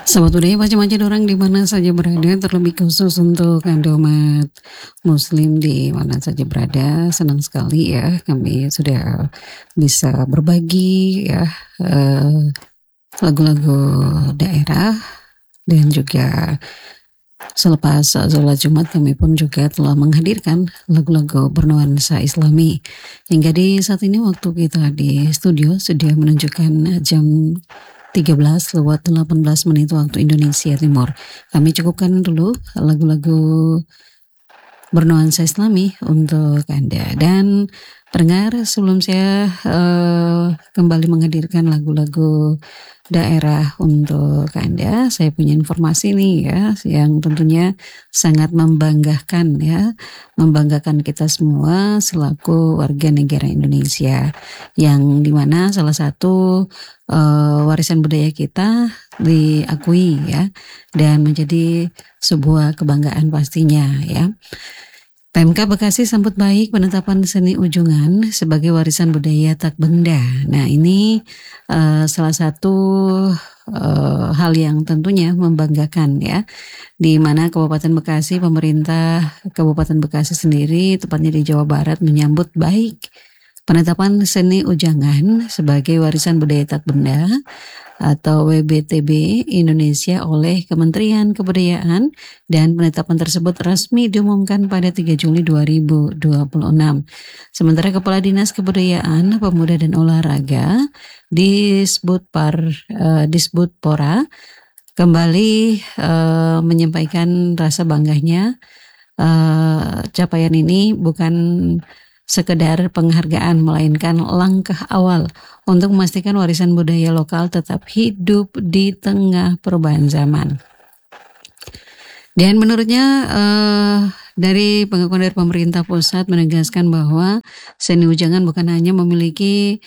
Sahabat budaya macam-macam orang di mana saja berada, terlebih khusus untuk Anda umat muslim di mana saja berada. Senang sekali ya kami sudah bisa berbagi ya eh, lagu-lagu daerah, dan juga selepas sholat Jumat kami pun juga telah menghadirkan lagu-lagu bernuansa Islami. Hingga di saat ini waktu kita di studio sudah menunjukkan jam 13:18 waktu Indonesia Timur. Kami cukupkan dulu lagu-lagu bernuansa Islami untuk Anda. Dan pendengar, sebelum saya kembali menghadirkan lagu-lagu daerah untuk Anda, saya punya informasi nih ya, yang tentunya sangat membanggakan ya, membanggakan kita semua selaku warga negara Indonesia, yang dimana salah satu warisan budaya kita diakui ya, dan menjadi sebuah kebanggaan pastinya ya. PMK Bekasi sambut baik penetapan seni ujungan sebagai warisan budaya tak benda. Nah ini salah satu hal yang tentunya membanggakan ya, di mana Kabupaten Bekasi, pemerintah Kabupaten Bekasi sendiri, tepatnya di Jawa Barat, menyambut baik penetapan seni ujangan sebagai warisan budaya tak benda atau WBTB Indonesia oleh Kementerian Kebudayaan, dan penetapan tersebut resmi diumumkan pada 3 Juli 2026. Sementara Kepala Dinas Kebudayaan, Pemuda dan Olahraga Disbudpora kembali menyampaikan rasa bangganya capaian ini bukan sekedar penghargaan, melainkan langkah awal untuk memastikan warisan budaya lokal tetap hidup di tengah perubahan zaman. Dan menurutnya dari pengakuan dari pemerintah pusat menegaskan bahwa seni ujangan bukan hanya memiliki,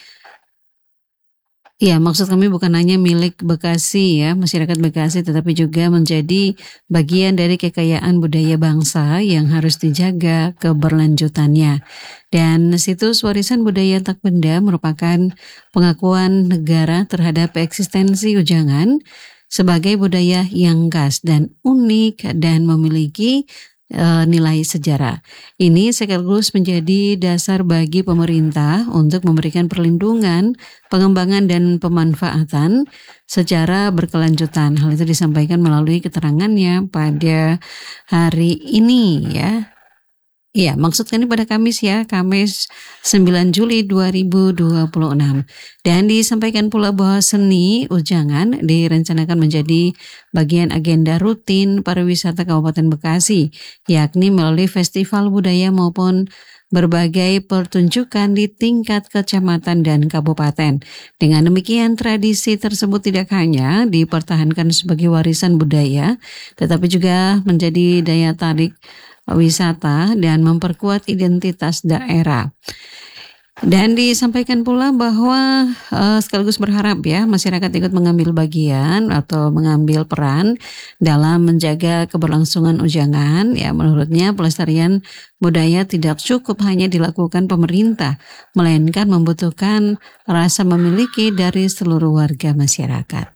ya, maksud kami bukan hanya milik Bekasi ya, masyarakat Bekasi, tetapi juga menjadi bagian dari kekayaan budaya bangsa yang harus dijaga keberlanjutannya. Dan situs warisan budaya tak benda merupakan pengakuan negara terhadap eksistensi ujangan sebagai budaya yang khas dan unik dan memiliki nilai sejarah. Ini sekaligus menjadi dasar bagi pemerintah untuk memberikan perlindungan, pengembangan dan pemanfaatan secara berkelanjutan. Hal itu disampaikan melalui keterangannya pada hari ini ya. Iya, maksud kami pada Kamis ya, Kamis 9 Juli 2026. Dan disampaikan pula bahwa seni ujangan direncanakan menjadi bagian agenda rutin pariwisata Kabupaten Bekasi, yakni melalui festival budaya maupun berbagai pertunjukan di tingkat kecamatan dan kabupaten. Dengan demikian, tradisi tersebut tidak hanya dipertahankan sebagai warisan budaya, tetapi juga menjadi daya tarik wisata dan memperkuat identitas daerah. Dan disampaikan pula bahwa sekaligus berharap ya masyarakat ikut mengambil bagian atau mengambil peran dalam menjaga keberlangsungan ujangan. Ya, menurutnya pelestarian budaya tidak cukup hanya dilakukan pemerintah, melainkan membutuhkan rasa memiliki dari seluruh warga masyarakat.